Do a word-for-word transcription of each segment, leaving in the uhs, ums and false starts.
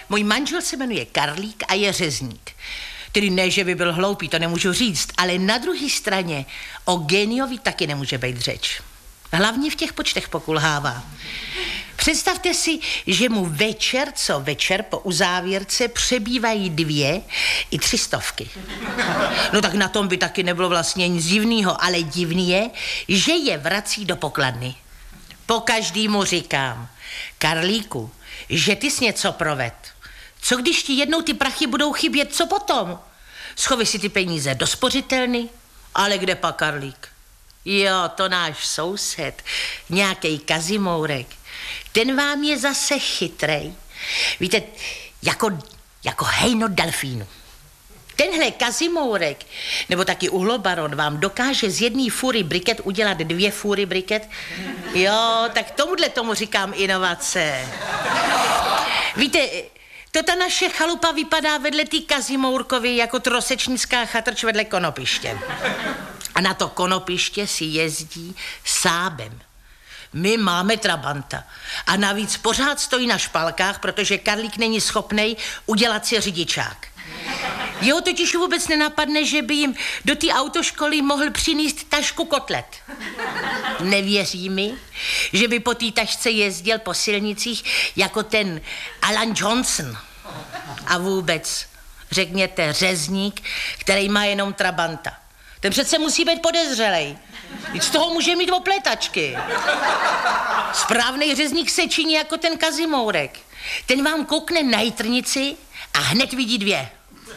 můj manžel se jmenuje Karlík a je řezník. Tedy ne, že by byl hloupý, to nemůžu říct, ale na druhé straně o géniovi taky nemůže být řeč. Hlavně v těch počtech pokulhává. Představte si, že mu večer co večer po uzávěrce přebývají dvě i tři stovky. No tak na tom by taky nebylo vlastně nic divného, ale divný je, že je vrací do pokladny. Po každému říkám, Karlíku, že ty jsi něco proved. Co když ti jednou ty prachy budou chybět, co potom? Schovej si ty peníze do spořitelny, ale kde pak Karlík? Jo, to náš soused, nějakej Kazimourek, ten vám je zase chytrej. Víte, jako, jako hejno delfínu. Tenhle Kazimourek, nebo taky uhlobaron, vám dokáže z jedné fůry briket udělat dvě fůry briket? Jo, tak tomuhle tomu říkám inovace. Víte, to ta naše chalupa vypadá vedle té Kazimourkovy jako trosečnická chatrč vedle konopiště. A na to konopiště si jezdí Sábem. My máme Trabanta. A navíc pořád stojí na špalkách, protože Karlík není schopnej udělat si řidičák. Jeho totiž vůbec nenapadne, že by jim do té autoškoly mohl přinést tašku kotlet. Nevěří mi, že by po té tašce jezdil po silnicích jako ten Alan Johnson. A vůbec, řekněte, řezník, který má jenom Trabanta. Ten přece musí být podezřelej. Teď z toho může mít opletačky. Správnej řezník se činí jako ten Kazimourek. Ten vám koukne na jitrnici a hned vidí dvě.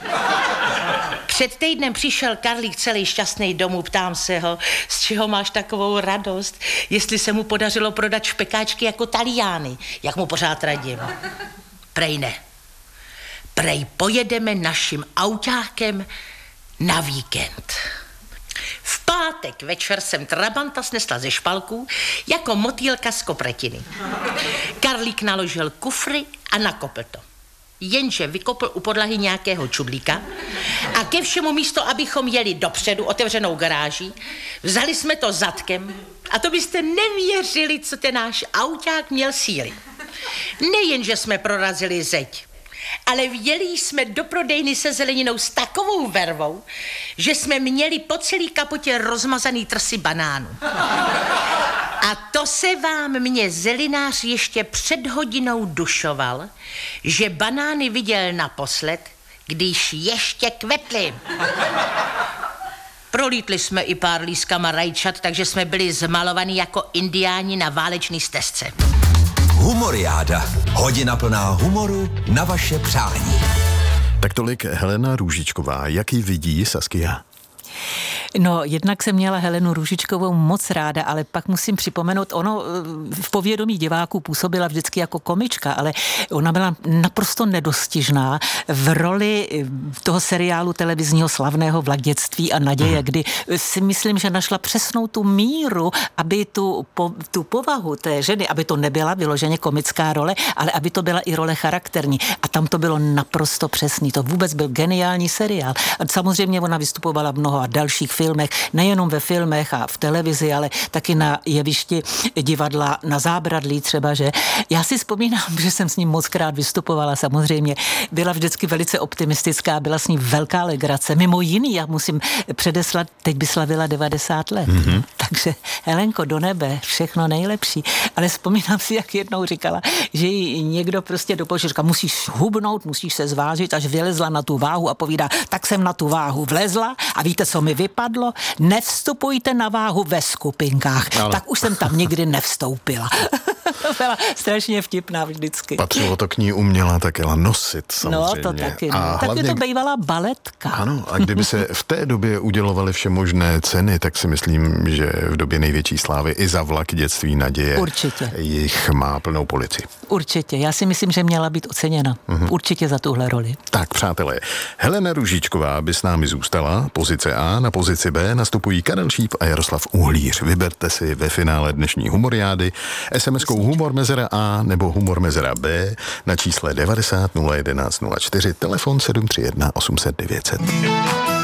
Před týdnem přišel Karlík celý šťastný domů, ptám se ho, z čeho máš takovou radost, jestli se mu podařilo prodat špekáčky jako Taliány, jak mu pořád radím. Prej ne. Prej pojedeme naším autákem na víkend. V pátek večer jsem Trabanta snesla ze špalků jako motýlka z kopretiny. Karlík naložil kufry a nakopl to. Jenže vykopl u podlahy nějakého čudlíka a ke všemu místo, abychom jeli dopředu otevřenou garáží, vzali jsme to zadkem a to byste nevěřili, co ten náš auták měl síly. Nejen, že jsme prorazili zeď, ale vjeli jsme do prodejny se zeleninou s takovou vervou, že jsme měli po celý kapotě rozmazaný trsy banánů. A to se vám mě zelinář ještě před hodinou dušoval, že banány viděl naposled, když ještě kvetly. Prolítli jsme i pár lískama rajčat, takže jsme byli zmalovaní jako indiáni na válečný stezce. Humoriáda. Hodina plná humoru na vaše přání. Tak tolik Helena Růžičková. Jak ji vidí Saskia? No, jednak jsem měla Helenu Růžičkovou moc ráda, ale pak musím připomenout, ono v povědomí diváků působila vždycky jako komička, ale ona byla naprosto nedostižná v roli toho seriálu televizního slavného Vlak dětství a naděje, kdy si myslím, že našla přesnou tu míru, aby tu, po, tu povahu té ženy, aby to nebyla vyloženě komická role, ale aby to byla i role charakterní. A tam to bylo naprosto přesný. To vůbec byl geniální seriál. A samozřejmě ona vystupovala v mnoha dalších filmech, nejenom ve filmech a v televizi, ale taky na jevišti divadla, na Zábradlí třeba, že já si vzpomínám, že jsem s ním mockrát vystupovala, samozřejmě byla vždycky velice optimistická, byla s ní velká legrace, mimo jiný, já musím předeslat, teď by slavila devadesát let, mm-hmm. takže Helenko, do nebe, všechno nejlepší, ale vzpomínám si, jak jednou říkala, že jí někdo prostě doporučil, říká, musíš hubnout, musíš se zvážit, až vylezla na tu váhu a povídá, tak jsem na tu váhu vlezla a víte, co mi vypadlo? Nevstupujte na váhu ve skupinkách. Ale... Tak už jsem tam nikdy nevstoupila. To byla strašně vtipná vždycky. Patřilo to k ní, uměla také nosit samozřejmě. No, to taky. No. A taky hlavně... to bývala baletka. Ano, a kdyby se v té době udělovaly všemožné ceny, tak si myslím, že v době největší slávy i za Vlak dětství naděje Určitě. jich má plnou polici. Určitě. Já si myslím, že měla být oceněna. Uh-huh. Určitě za tuhle roli. Tak, přátelé, Helena Růžičková by s námi zůstala. Pozice A, na pozici B nastupují Karel Šíp a Jaroslav Uhlíř. Vyberte si ve finále dnešní humoriády es em eskou humor mezera A nebo humor mezera B na čísle devadesát nula jedenáct nula čtyři, telefon sedm tři jedna osm set devět set.